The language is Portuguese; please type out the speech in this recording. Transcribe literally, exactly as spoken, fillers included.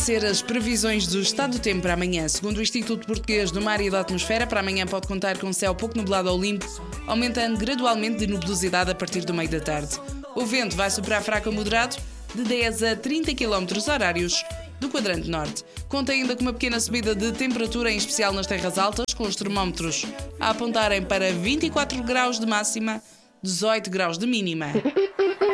conhecer as previsões do estado do tempo para amanhã. Segundo o Instituto Português do Mar e da Atmosfera, para amanhã pode contar com céu pouco nublado ao limpo, aumentando gradualmente de nubosidade a partir do meio da tarde. O vento vai soprar fraco a moderado, de dez a trinta quilómetros horários do quadrante norte. Conta ainda com uma pequena subida de temperatura, em especial nas terras altas, com os termómetros a apontarem para vinte e quatro graus de máxima, dezoito graus de mínima.